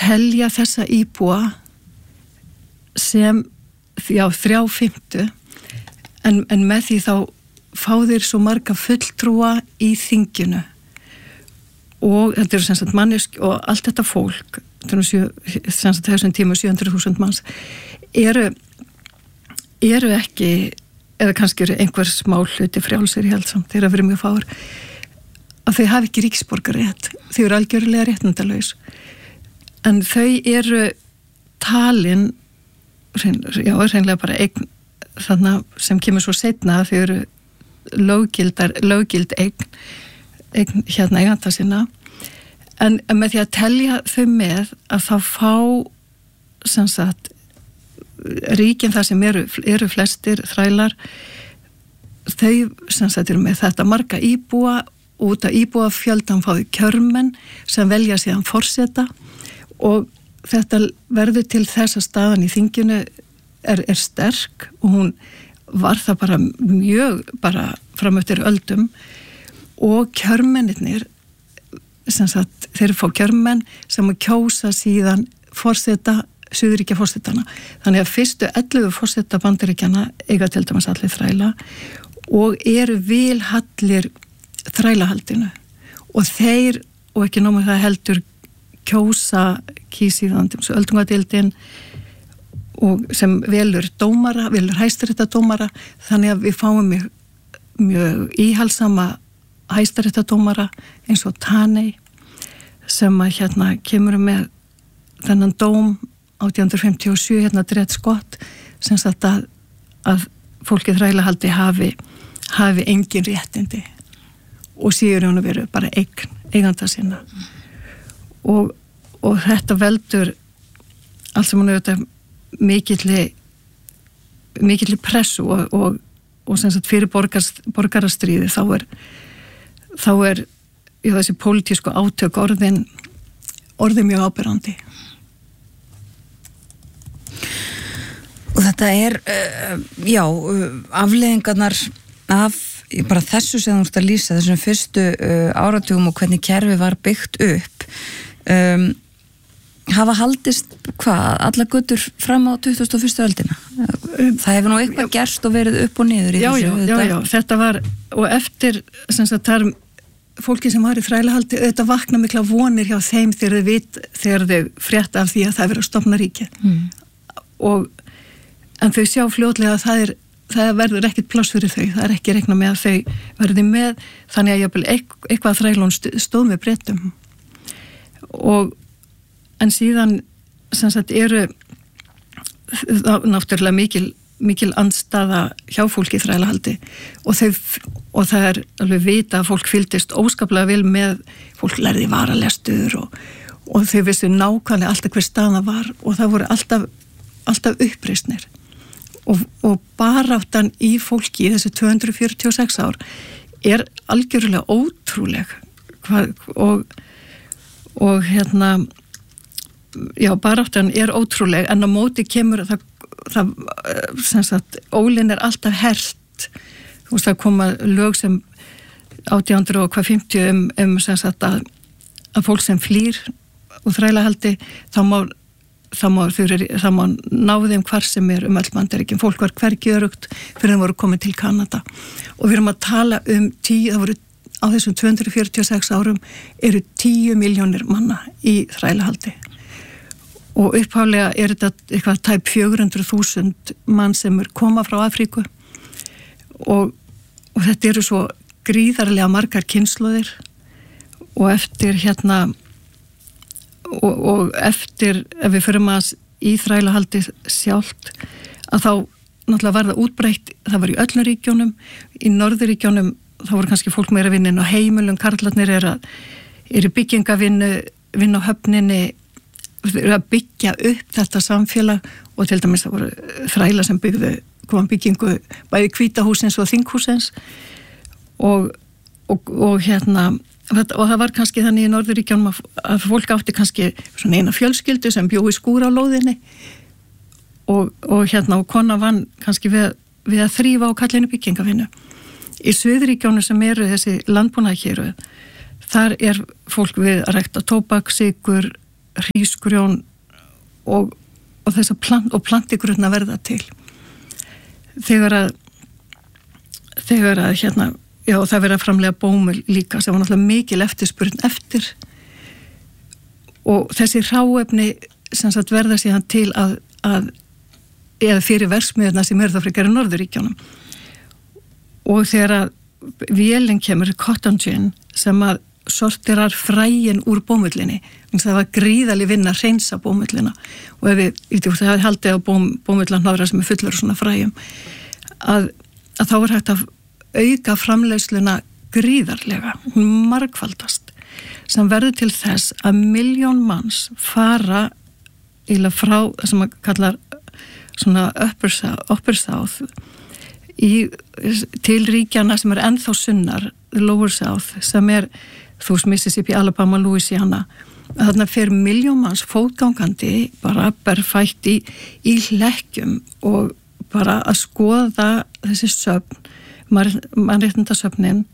telja þessa íbúa sem 3/5 en með því þá fá þeir svo marga fulltrúa í þinginu og þetta eru sem sagt mannesk og allt þetta fólk sem sagt þessum tíma 700.000 manns eru ekki eða kannski eru einhver smá hluti frjálsir í heldsamt, þeir eru að vera mjög fáir að þau hafi ekki ríkisborgarrétt, þau eru algjörlega réttindalaus en þau eru talin hreinlega bara eign þarna sem kemur svo seinna þau eru löggild eign eiganda sinna en með því að telja þau með að þá fá sem sagt ríkin það sem eru flestir þrælar þau sem sagt eru með þetta marga íbúa og út af íbúafjöldan fáið kjörmenn sem velja síðan forseta og þetta verður til þess að staðan í þinginu er sterk og hún var það bara mjög bara fram eftir öldum og kjörmennirnir sem sagt þeir fá kjörmenn sem að kjósa síðan forseta Suðuríkja forsetana. Þannig að fyrstu 11 forseta Bandaríkjanna eiga til dæmis allir þræla og eru vilhallir þrælahaldinu og þeir og ekki nóg með það heldur kýsíðan öldungadeildin og sem velur hæstaréttardómara þannig að við fáum mjög íhaldsama hæstaréttardómara eins og Taney sem að kemur með þennan dóm 1857 Dred Scott sem sagt að fólkið þrælahaldi hafi engin réttindi og síður hún að vera bara eiganda sinna og þetta veldur allt sem hún auðvitað mikilli pressu og sem sagt fyrir borgarastríði þá er þessi pólitísku átök orðin mjög áberandi. Og þetta afleiðingarnar af bara þessu sem þú ert að lýsa, þessum fyrstu áratugum og hvernig kerfi var byggt upp hafa haldist alla götur fram á 21. öldina? Það hefur nú eitthvað gerst og verið upp og niður í þessu. Já, þetta var og eftir sem sagt þar fólki sem var í þrælahaldi auðvitað vakna mikla vonir hjá þeim þegar þau frétta af því að það verið að stofna ríkið en þau sjá fljótlega að það verður ekkert pláss fyrir þau, það er ekki reikna með að þau verði með, þannig að jafnvel eitthvað þrælón stóð með Bretum en síðan sem sagt eru náttúrulega mikil andstaða hjá fólki í þrælahaldi og það er alveg vita að fólk fylgdist óskaplega vel með, fólk lærði varalestur og þau vissu nákvæmlega alltaf hver staðan var og það voru alltaf uppreisnir og baráttan í fólki í þessu 246 ár er algjörlega ótrúleg og baráttan er ótrúleg en á móti kemur það sem sagt ólinn er alltaf hert þú veist það koma lög sem 1850 sem sagt að fólk sem flýr og þrælahaldi það má ná þeim hvar sem er öll Bandaríkin, fólk var hvergi örugt fyrir það voru komið til Kanada og við erum að tala það voru á þessum 246 árum eru 10 milljónir manna í þrælahaldi og upphaflega er þetta eitthvað tæp 400.000 mann sem koma frá Afríku og þetta eru svo gríðarlega margar kynslóðir og eftir og eftir ef við förum að í þrælahaldi sjálft að þá náttúrulega var það útbreitt, það var í öllum ríkjónum, í norðuríkjónum þá voru kannski fólk meira vinnin á heimilum, karlarnir eru byggingavinnu, vinna á höfninni, eru að byggja upp þetta samfélag og til dæmis það voru þræla sem kom byggingu bæði Hvítahússins og Þinghússins og það var kannski þannig í Norðuríkjánum að fólk átti kannski svona eina fjölskyldu sem bjó í skúra á lóðinni og kona vann kannski við að þrífa á kallinu byggingavinnu. Í Suðuríkjónu sem eru þessi landbúnaðarhéruð, þar er fólk við að rækta tóbak, sykur, hrísgrjón og þessar plantigrunna verða til. Þegar að hérna, já, það verða framlega bómul líka sem var náttúrulega mikil eftirspurn eftir, og þessi hráefni sem sagt verða síðan til að eða fyrir verksmiðjurnar sem eru þá frekar í Norðuríkjunum. Og þegar að vélinn kemur, cotton gin, sem að sortirar fræin úr bómullinni, þannig að það var gríðaleg vinna að hreinsa bómullina, og ef það hefði haldið á bómullan hnára sem fullur svona fræjum, að þá er hægt að auka framleiðsluna gríðarlega, hún margfaldast, sem verður til þess að 1 milljón manns fara eiginlega frá það sem að kallar svona upper south til ríkjana sem er ennþá sunnar, lower south, sem er Mississippi, Alabama, Louisiana. Þarna fer 1 milljón manns fótgangandi bara berfætt í hlekkjum og bara að skoða þessi söfn, mannréttindasöfnin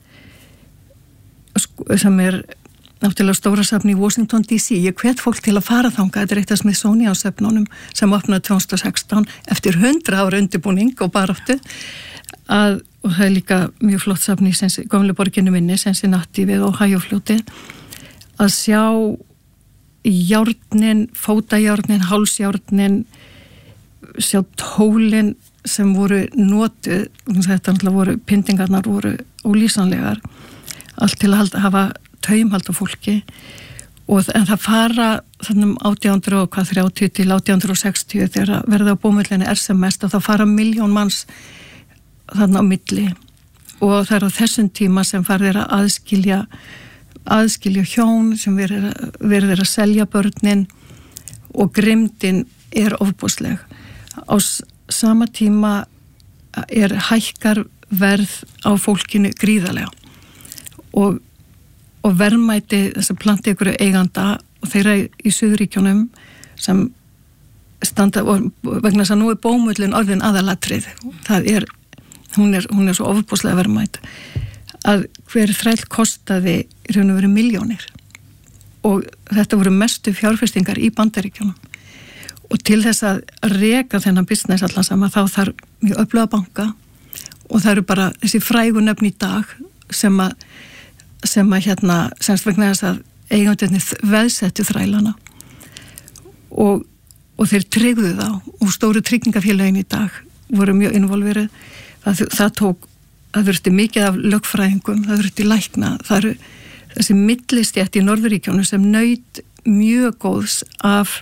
sem er náttúrulega stóra söfn í Washington DC. Ég hvet fólk til að fara þangað, þetta er eitt af Smithsonian-söfnunum sem opnaði 2016 eftir 100 ára undirbúning og baráttu, og það er líka mjög flott söfn í gömlu borginu minni, Cincinnati við Ohio-fljótið, að sjá járnin, fótajárnin, hálsjárnin, sjá tólin sem voru notuð, þetta náttúrulega voru, pyndingarnar voru ólýsanlegar, allt til að hafa taumhald á fólki, en það fara þannig 1830 til 1860 þegar verða á bómullinni sem mest, og það fara 1 milljón manns þannig á milli, og það er á þessum tíma sem farið að aðskilja hjón, sem verið að selja börnin, og grimmdin er ofboðsleg. Á sama tíma hækkar verð á fólkinu gríðarlega, og verðmæti þess að planta ykkur eiganda og þeirra í Suðuríkjunum sem standa, og vegna þess að nú er bómullin orðin aðalatrið, hún er svo ofboðslega verðmæt, að hver þræll kostaði í raun og veru milljónir, og þetta voru mestu fjárfestingar í Bandaríkjunum, og til þess að reka þennan business allan saman þá þarf mjög öfluga banka, og það eru bara þessi frægu nöfn í dag sem semst vegna þess að eigendurnir veðsettu þrælana, og þeir tryggðu þá, og stóru tryggingafélögin í dag voru mjög involverið. Það þurfti mikið af lögfræðingum, það þurfti lækna, það eru þessi millistétt í Norðuríkjónu sem naut mjög góðs af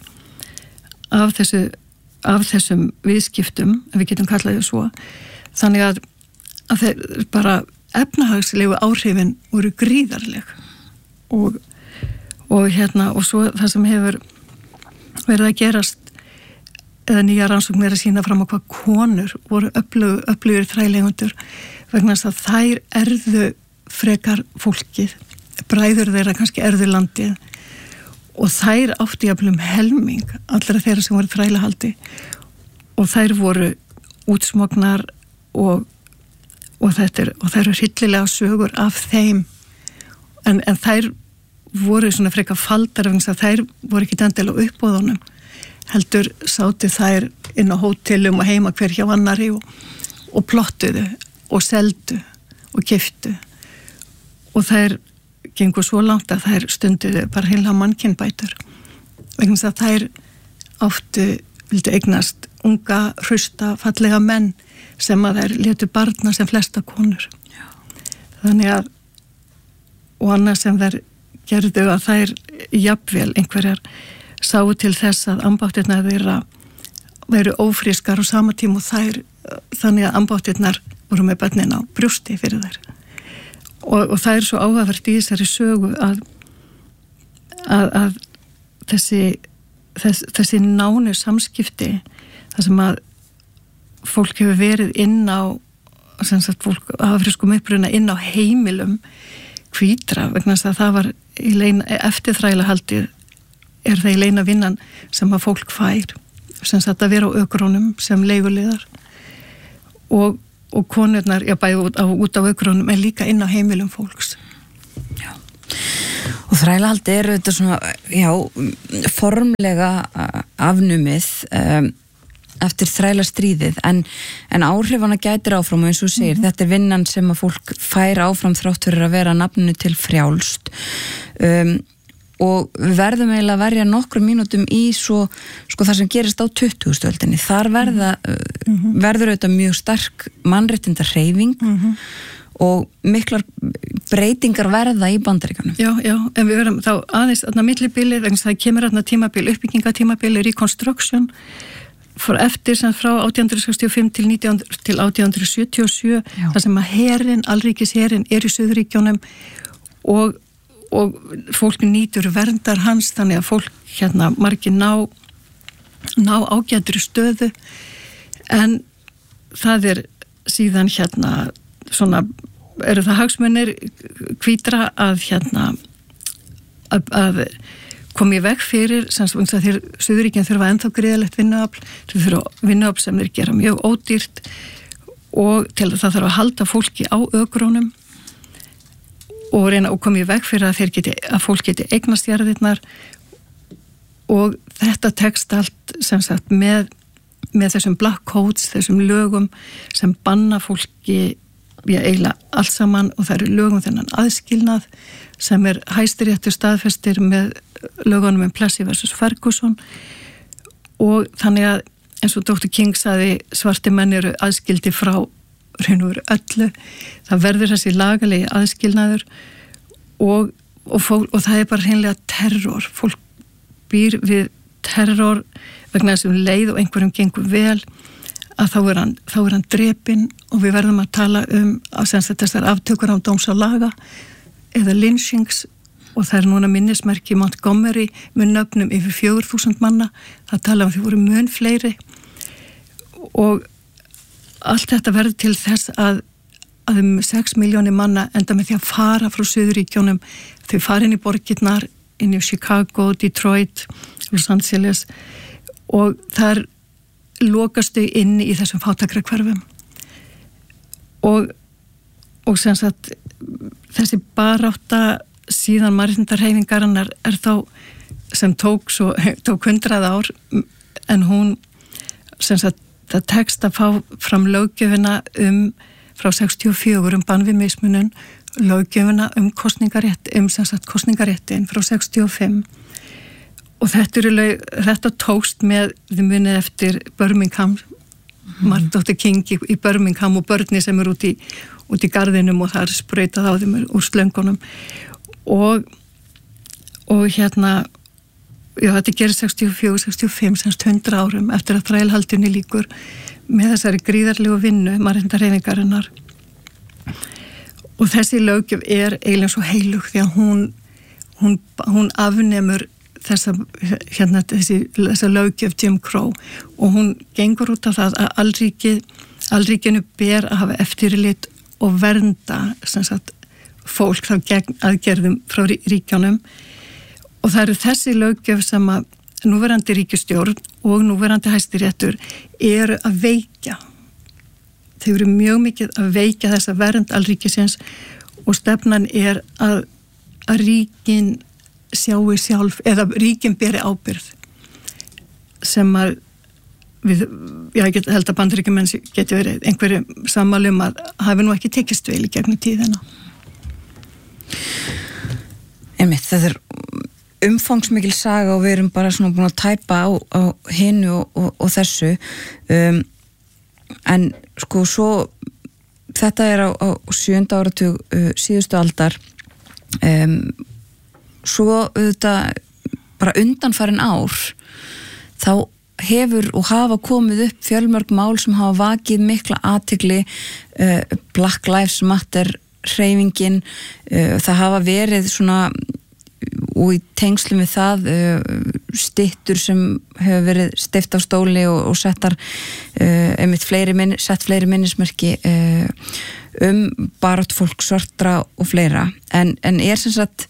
þessum viðskiptum, ef við getum kallað þau svo, þannig að þeir bara efnahagslegu áhrifin voru gríðarleg, og svo það sem hefur verið að gerast, eða nýja rannsóknir að sína fram á hvað konur voru öflugir þræleigundur, vegna þess að þær erðu frekar fólkið, bræður þeirra kannski erðu landið, og þær átti jafnvel helming allra þeirra sem voru þrælahaldi, og þær voru útsmognar, og þær eru hryllilega sögur af þeim, en þær voru svona frekar faldar, vegna þess að þær voru ekki endilega á uppboðunum, heldur sátu þær inn á hótelum og heima hver hjá annari, og plottuðu og seldu og keyptu, og þær gengu svo langt að þær stunduðu bara heila mannkynbætur, vegna þess að þær vildu eignast unga, hrausta, fallega menn sem að þær létu barna sem flesta konur. Já. Þannig að, og annað sem þær gerðu, að þær jafnvel einhverjar sáu til þess að ambáttirnar þeirra veru ófrískar á sama tíma, og þannig að ambáttirnar voru með börnin á brjósti fyrir þær, og það er svo áhugavert í þessari sögu að þessi nánu samskipti, það sem að fólk hefur verið inn á, sem sagt fólk afrískum uppruna inn á heimilum hvítra, vegna þess að það var eftir þrælahaldið er það í leina vinnan sem að fólk fær, sem sagt að vera á ökrónum sem leiguliðar, og konurnar, bæði út á ökrónum en líka inn á heimilum fólks. Já. Og Og þrælahald þetta svona, já, formlega afnumið eftir þrælastríðið, en áhrifana gætir áfram og eins og segir, þetta vinnan sem að fólk fær áfram þrátt fyrir að vera nafninu til frjálst og við verðum eiginlega að verja nokkrum mínútum í svo það sem gerist á 20. öldinni. Þar verður auðvitað mjög sterk mannréttinda hreyfing og miklar breytingar verða í Bandaríkjunum. Já, en við verðum þá aðeins millibili, þannig að það kemur tímabil, uppbyggingatímabil, reconstruction eftir sem frá 1865 til 1877 þar sem að herinn, alríkisherinn í Suðuríkjunum og fólk nýtur verndar hans, þannig að fólk margir ná ágætri stöðu, en það síðan svona eru það hagsmunir hvítra að komi veg fyrir sem þeir Suðuríkin þurfa ennþá gríðalegt vinnuafl, þeir þurfa vinnuafl sem þeir gera mjög ódýrt og til það þarf að halda fólki á ögrónum og reyna að komi veg fyrir að fólk geti eignast jarðirnar, og þetta tekst allt sem sagt með þessum black codes, þessum lögum sem banna fólki eiginlega allt saman, og það eru lögum þennan aðskilnað sem Hæstiréttur staðfestir með lögunum Plessy versus Ferguson, og þannig að eins og Dr. King sagði, svarti menn eru aðskildi frá raun og veru öllu, það verður þessi lagalegi aðskilnaður og það bara hreinlega terror, fólk býr við terror vegna þessum leið og einhverjum gengur vel að þá er hann drepinn, og við verðum að tala að þessar aftökur á dóms og laga eða lynchings, og það núna minnismerki Montgomery með nöfnum yfir 4.000 manna, það tala því voru mun fleiri, og allt þetta verður til þess að 6 milljónir manna enda með því að fara frá Suðuríkjónum, þau fara inn í borgirnar, inn í Chicago, Detroit, Los Angeles, og þar lokast þau inn í þessum fátækrahverfum og sem sagt þessi barátta síðan mannréttindahreyfingarinnar þá sem tók 100 ár, en hún sem sagt það tekst að fá fram löggjöfina frá 64 bann við mismunun, löggjöfina kosningarétt, sem sagt kosningaréttin frá 65, og þetta tókst með þið munið eftir Birmingham, Martin Dr. King í Birmingham og börni sem út í garðinum og það sprautað á þeim úr slöngunum og þetta gerir 64-65, semst 100 árum eftir að þrælhaldunni lýkur með þessari gríðarlegu vinnu mannréttindahreyfingarinnar, og þessi löggjöf eiginlega svo heilug því að hún afnemur þessa löggjöf Jim Crow, og hún gengur út af það að alríkinu ber að hafa eftirlit og vernda sem sagt fólk þá gegn aðgerðum frá ríkjunum, og það eru þessi löggjöf sem að núverandi ríkisstjórn og núverandi Hæstiréttur eru að veikja. Þau eru mjög mikið að veikja þessa vernd alríkisins, og stefnan að ríkin sjáu sjálf, eða ríkin beri ábyrgð, sem að ég held að Bandaríkjumenn geti verið einhverju sammálum að hafi nú ekki tekist vel í gegnum tíðina. Einmitt, þetta umfangsmikil saga og við erum bara svona búin að tæpa á hinu og þessu, en sko svo þetta á 7. áratug síðustu aldar, svo auðvitað bara undanfarin ár þá hefur og hafa komið upp fjölmörg mál sem hafa vakið mikla athygli, Black Lives Matter hreyfingin, það hafa verið svona, og í tengslum við það styttur sem hefur verið steypt á stóli og settar einmitt sett fleiri minnismerki baráttu fólk svartra og fleira, en sem sagt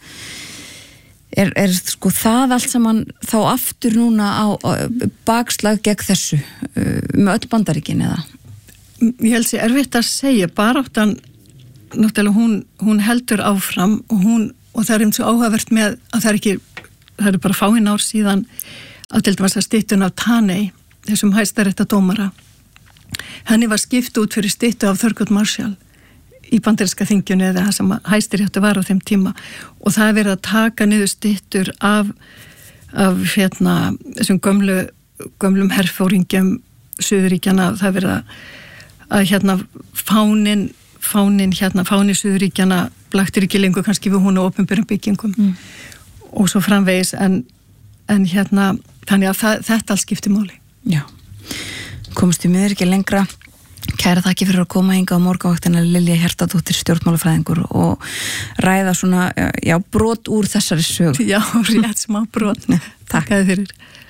sko það allt saman þá aftur núna á bakslag gegn þessu með öll Bandaríkin eða? Ég held sér erfitt að segja, baráttan náttúrulega hún heldur áfram og og það er svo áhugavert með að það er bara fáin ár síðan að til dæmis að styttun af Taney, þessum hæstaréttardómara, henni var skipt út fyrir styttu af Thurgood Marshall í bandaríska þinginu eða það sem hæstaréttur var á þeim tíma og það er verið að taka niður styttur af þessum gömlum herfóringjum Suðuríkjana, það er verið að fáni Suðuríkjana blaktir ekki lengur kannski við hún á opinberum byggingum og svo framvegis en þannig að þetta alls skiptir máli. Já, komst í miður ekki lengra. Kæra þakki fyrir að koma hinga á morgunvaktina Lilja Hjartardóttir, stjórnmálafræðingur og ræða svona, brot úr þessari sögu. Já, rétt smá brot. Takk fyrir.